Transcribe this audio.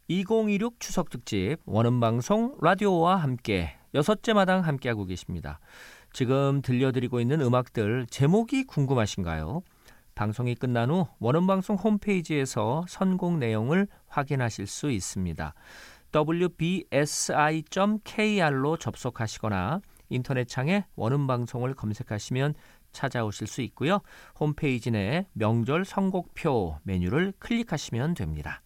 2016 추석 특집 원음방송 라디오와 함께 6째 마당 함께하고 계십니다. 지금 들려드리고 있는 음악들 제목이 궁금하신가요? 방송이 끝난 후 원음방송 홈페이지에서 선곡 내용을 확인하실 수 있습니다. wbsi.kr로 접속하시거나 인터넷 창에 원음방송을 검색하시면 찾아오실 수 있고요. 홈페이지 내 명절 선곡표 메뉴를 클릭하시면 됩니다.